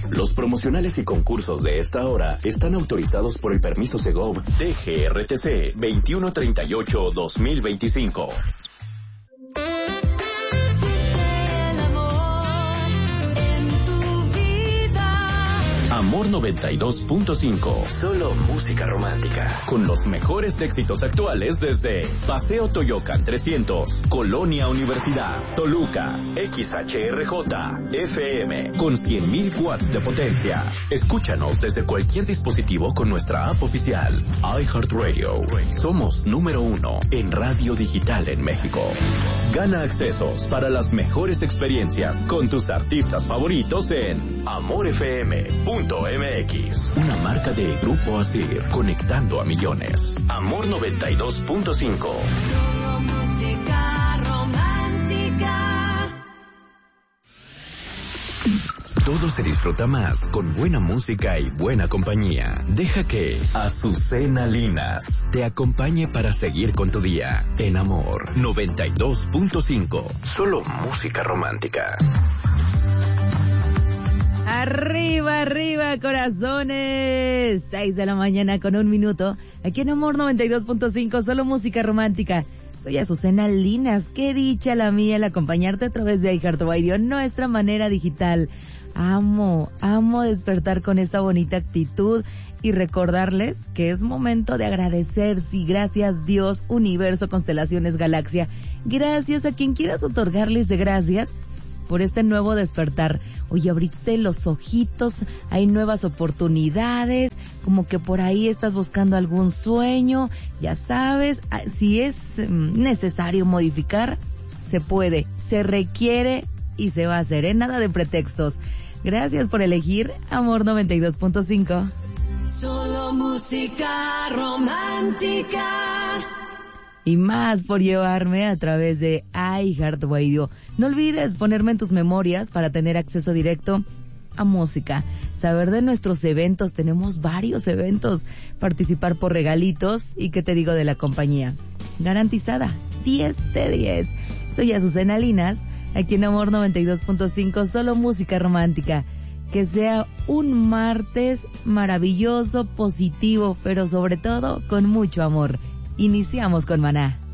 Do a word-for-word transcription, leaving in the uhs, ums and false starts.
Los promocionales y concursos de esta hora están autorizados por el permiso Segov T G R T C veintiuno treinta y ocho dos mil veinticinco. Amor noventa y dos punto cinco. Solo música romántica. Con los mejores éxitos actuales desde Paseo Toyocan trescientos, Colonia Universidad, Toluca, X H R J, F M, con cien mil watts de potencia. Escúchanos desde cualquier dispositivo con nuestra app oficial, iHeartRadio. Somos número uno en radio digital en México. Gana accesos para las mejores experiencias con tus artistas favoritos en amor f m punto m x. Una marca de Grupo Asir, conectando a millones. Amor noventa y dos punto cinco. Música romántica. Todo se disfruta más con buena música y buena compañía. Deja que Azucena Linas te acompañe para seguir con tu día. En Amor noventa y dos punto cinco. Solo música romántica. Arriba, arriba, corazones. Seis de la mañana con un minuto. Aquí en Amor noventa y dos punto cinco, solo música romántica. Soy Azucena Linas. Qué dicha la mía el acompañarte a través de iHeartRadio, nuestra manera digital. Amo, amo despertar con esta bonita actitud y recordarles que es momento de agradecer. Sí, gracias Dios, universo, constelaciones, galaxia. Gracias a quien quieras otorgarles de gracias por este nuevo despertar. Oye, abriste los ojitos, hay nuevas oportunidades, como que por ahí estás buscando algún sueño, ya sabes, si es necesario modificar, se puede, se requiere y se va a hacer, ¿eh? Nada de pretextos. Gracias por elegir Amor noventa y dos punto cinco. Solo música romántica. Y más por llevarme a través de iHeartRadio. No olvides ponerme en tus memorias para tener acceso directo a música. Saber de nuestros eventos, tenemos varios eventos. Participar por regalitos y qué te digo de la compañía. Garantizada, diez de diez. Soy Azucena Linas, aquí en Amor noventa y dos punto cinco, solo música romántica. Que sea un martes maravilloso, positivo, pero sobre todo con mucho amor. Iniciamos con Maná.